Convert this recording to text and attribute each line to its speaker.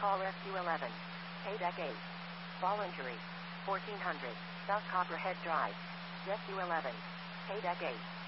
Speaker 1: Call SU11. Paydeck 8. Ball injury. 1400. South Copperhead Drive. SU11. Paydeck 8.